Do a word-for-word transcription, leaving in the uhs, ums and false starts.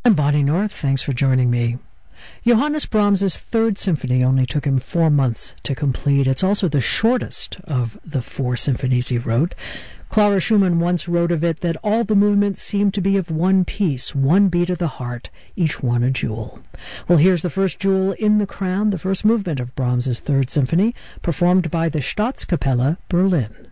I'm Bonnie North. Thanks for joining me. Johannes Brahms's Third Symphony only took him four months to complete. It's also the shortest of the four symphonies he wrote. Clara Schumann once wrote of it that all the movements seem to be of one piece, one beat of the heart, each one a jewel. Well, here's the first jewel in the crown, the first movement of Brahms's Third Symphony, performed by the Staatskapelle Berlin.